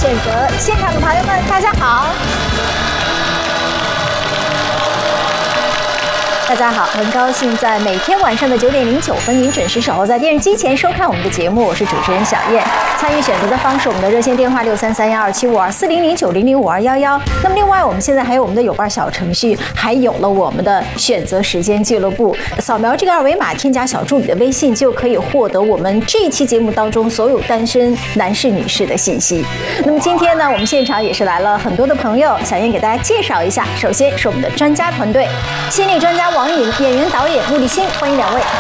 选择，现场的朋友们，大家好。大家好，很高兴在每天晚上的9点09分，您准时守候在电视机前收看我们的节目。我是主持人小燕。参与选择的方式，我们的热线电话6331275240090052111。那么另外，我们现在还有我们的有伴小程序，还有了我们的选择时间俱乐部。扫描这个二维码，添加小助理的微信，就可以获得我们这一期节目当中所有单身男士、女士的信息。那么今天呢，我们现场也是来了很多的朋友，小燕给大家介绍一下。首先是我们的专家团队，心理专家王颖、演员导演穆立新，欢迎两位。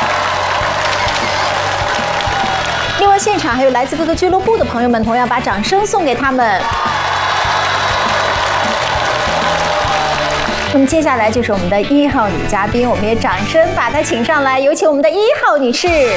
另外，现场还有来自各个俱乐部的朋友们，同样把掌声送给他们。那么接下来就是我们的1号女嘉宾，我们也掌声把她请上来，有请我们的1号女士。你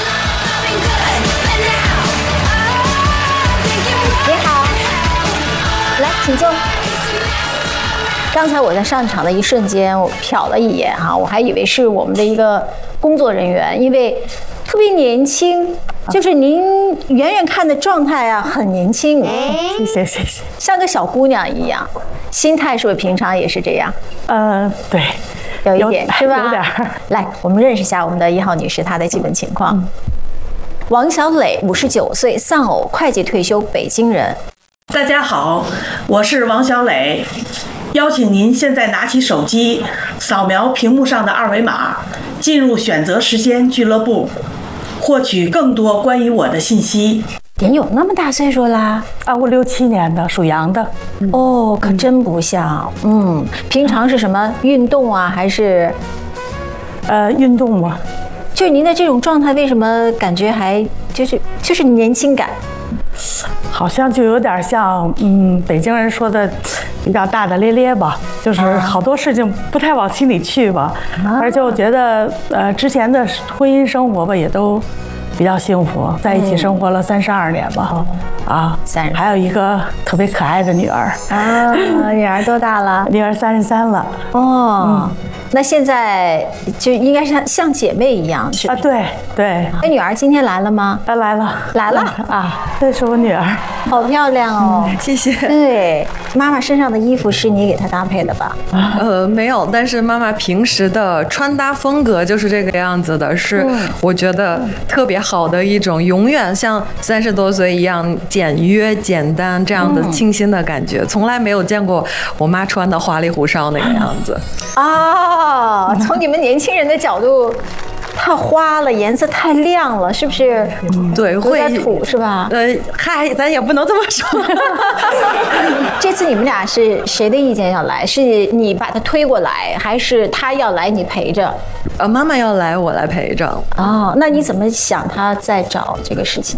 好，来，请坐。刚才我在上场的一瞬间，我瞟了一眼哈，我还以为是我们的一个工作人员，因为特别年轻，就是您远远看的状态啊，很年轻。 谢谢， 像个小姑娘一样，心态是不是平常也是这样？ 对， 有一点是吧？ 有点。 来，我们认识一下我们的1号女士，她的基本情况。王小磊，59岁，丧偶，会计退休，北京人。 大家好，我是王小磊。邀请您现在拿起手机，扫描屏幕上的二维码，进入选择时间俱乐部，获取更多关于我的信息。 您有那么大岁数啦？ 啊，我67年的，属羊的。 哦，可真不像。平常是什么运动啊，还是？ 运动嘛。 就是您的这种状态，为什么感觉还就是年轻感？ 好像就有点像北京人说的比较大大咧咧吧，就是好多事情不太往心里去吧。而且我觉得之前的婚姻生活吧也都比较幸福，在一起生活了32年吧。还有一个特别可爱的女儿。 女儿多大了？ 女儿33了。 那现在就应该是像姐妹一样，是吧？ 对。 那女儿今天来了吗？ 来了这是我女儿， 好漂亮哦！ 谢谢。 对，妈妈身上的衣服是你给她搭配的吧？ 没有，但是妈妈平时的穿搭风格就是这个样子的，是我觉得特别好的一种，永远像30多岁一样简约简单这样的清新的感觉，从来没有见过我妈穿的花里胡哨那个样子。 从你们年轻人的角度，太花了，颜色太亮了，是不是？ 对， 有点土是吧？ 咱也不能这么说。 这次你们俩是谁的意见要来？是你把他推过来，还是他要来你陪着？ 妈妈要来，我来陪着。 那你怎么想他在找这个事情？